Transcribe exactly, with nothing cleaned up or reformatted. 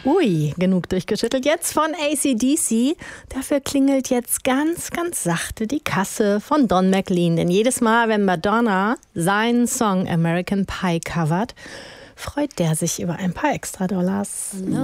Ui, genug durchgeschüttelt. Jetzt von A C D C. Dafür klingelt jetzt ganz, ganz sachte die Kasse von Don McLean. Denn jedes Mal, wenn Madonna seinen Song American Pie covert, freut der sich über ein paar extra Dollars.